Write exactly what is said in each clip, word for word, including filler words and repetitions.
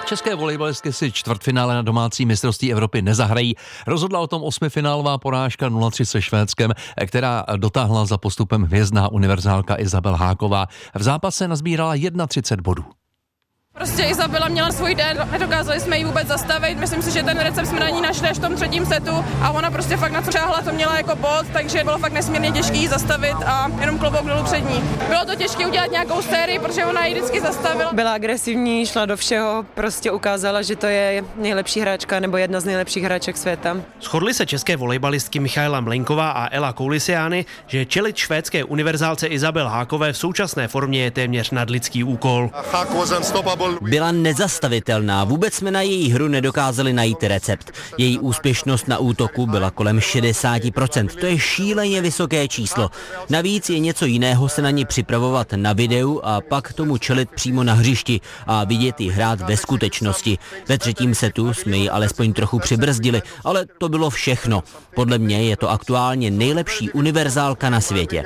České volejbalistky si čtvrtfinále na domácí mistrovství Evropy nezahrají. Rozhodla o tom osmifinálová porážka nula tři se Švédskem, která dotáhla za postupem hvězdná univerzálka Isabel Háková. V zápase nazbírala třicet jedna bodů. Prostě Isabela měla svůj den, nedokázali jsme ji vůbec zastavit, myslím si, že ten recept jsme na ní našli až v tom třetím setu a ona prostě fakt na co šáhla, to měla jako bod, takže bylo fakt nesmírně těžké ji zastavit a jenom klobouk dolů před ní. Bylo to těžké udělat nějakou sérii, protože ona ji vždycky zastavila. Byla agresivní, šla do všeho, prostě ukázala, že to je nejlepší hráčka nebo jedna z nejlepších hráček světa. Shodly se české volejbalistky Michaela Mlejnková a Ela Koulisiány, že čelit švédské univerzálce Isabel Hákové v současné formě je téměř nadlidský úkol. Byla nezastavitelná, vůbec jsme na její hru nedokázali najít recept. Její úspěšnost na útoku byla kolem šedesát procent, to je šíleně vysoké číslo. Navíc je něco jiného se na ní připravovat na videu a pak tomu čelit přímo na hřišti a vidět ji hrát ve skutečnosti. Ve třetím setu jsme ji alespoň trochu přibrzdili, ale to bylo všechno. Podle mě je to aktuálně nejlepší univerzálka na světě.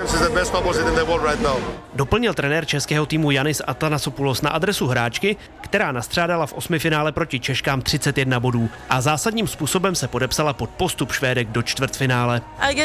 Doplnil trenér českého týmu Yannis Athanasopoulos na adresu hráčky, která nastřádala v osmifinále proti Češkám třicet jedna bodů a zásadním způsobem se podepsala pod postup Švédek do čtvrtfinále.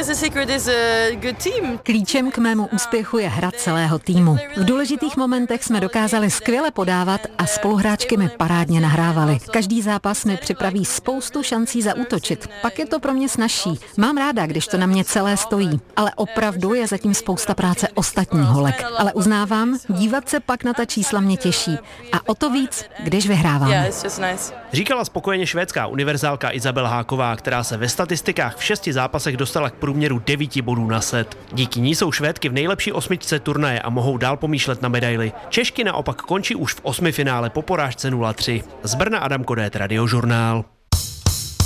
Klíčem k mému úspěchu je hra celého týmu. V důležitých momentech jsme dokázali skvěle podávat a spoluhráčky mi parádně nahrávali. Každý zápas mi připraví spoustu šancí zaútočit, pak je to pro mě snazší. Mám ráda, když to na mě celé stojí, ale opravdu je zatím spousta práce ostatních holek. Ale uznávám, dívat se pak na ta čísla mě těší. A o to víc, když vyhrávám. Říkala spokojeně švédská univerzálka Isabel Háková, která se ve statistikách v šesti zápasech dostala k průměru devíti bodů na set. Díky ní jsou Švédky v nejlepší osmičce turnaje a mohou dál pomýšlet na medaili. Češky naopak končí už v osmifinále po porážce nula tři. Z Brna Adam Kodét, Radiožurnál.